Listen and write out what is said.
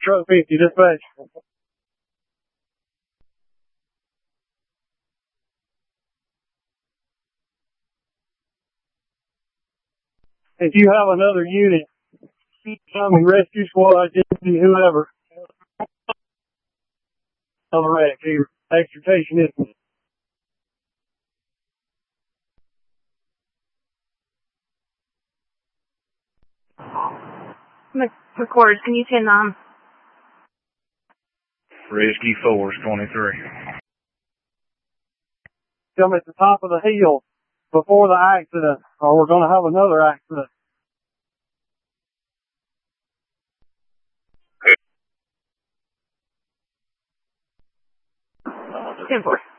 Truck 50 dispatch. If you have another unit, coming rescue squad, deputy, whoever, of a wreck, extrication is. McCord, can you 10-9? Rescue Force 23. Come at the top of the hill before the accident, or we're going to have another accident. 10-4.